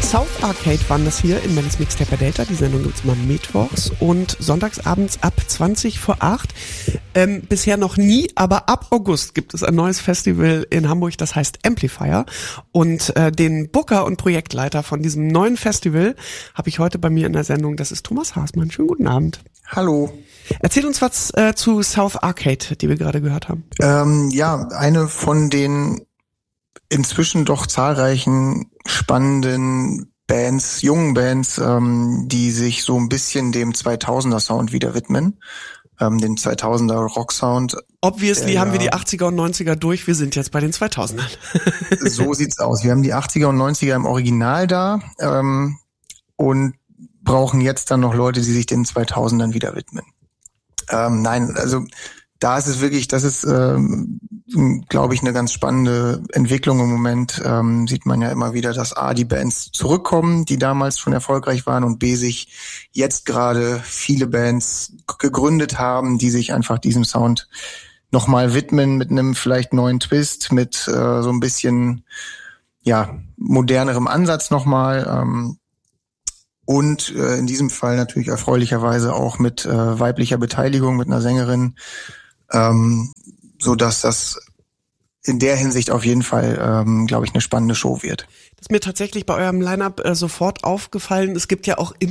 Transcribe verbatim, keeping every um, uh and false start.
South Arcade waren das hier in Mellis Mixtape Delta. Die Sendung gibt's immer mittwochs und sonntagsabends ab zwanzig vor acht. Ähm, bisher noch nie, aber ab August gibt es ein neues Festival in Hamburg, das heißt Amplifier. Und äh, den Booker und Projektleiter von diesem neuen Festival habe ich heute bei mir in der Sendung. Das ist Thomas Haßmann. Schönen guten Abend. Hallo. Erzähl uns was äh, zu South Arcade, die wir gerade gehört haben. Ähm, ja, eine von den inzwischen doch zahlreichen spannenden Bands, jungen Bands, ähm, die sich so ein bisschen dem zweitausender Sound wieder widmen, ähm, den zweitausender Rock-Sound. Obviously der, haben wir die achtziger und neunziger durch, wir sind jetzt bei den zweitausendern. So sieht's aus. Wir haben die achtziger und neunziger im Original da ähm, und brauchen jetzt dann noch Leute, die sich den zweitausendern wieder widmen. Ähm, nein, also da ist es wirklich, das ist, ähm, glaube ich, eine ganz spannende Entwicklung im Moment. Ähm, sieht man ja immer wieder, dass A, die Bands zurückkommen, die damals schon erfolgreich waren, und B, sich jetzt gerade viele Bands gegründet haben, die sich einfach diesem Sound nochmal widmen mit einem vielleicht neuen Twist, mit äh, so ein bisschen ja modernerem Ansatz nochmal. Ähm, Und äh, in diesem Fall natürlich erfreulicherweise auch mit äh, weiblicher Beteiligung, mit einer Sängerin, ähm, so dass das in der Hinsicht auf jeden Fall, ähm, glaube ich, eine spannende Show wird. Das ist mir tatsächlich bei eurem Line-Up äh, sofort aufgefallen. Es gibt ja auch immer